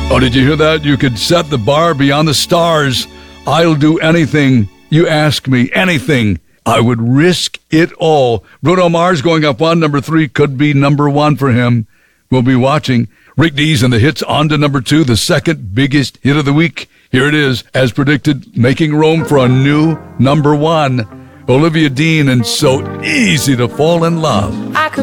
Oh, did you hear that? You could set the bar beyond the stars. I'll do anything you ask me, anything. I would risk it all. Bruno Mars going up one. Number 3 could be number 1 for him. We'll be watching. Rick Dees and the Hits on to number 2, the second biggest hit of the week. Here it is, as predicted, making room for a new number 1. Olivia Dean and So Easy to Fall in Love.